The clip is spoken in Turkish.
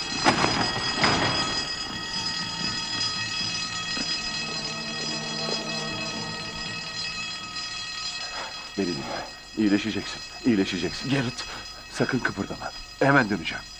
Beni dinle. İyileşeceksin. İyileşeceksin. Garrett. Sakın kıpırdama. Hemen döneceğim.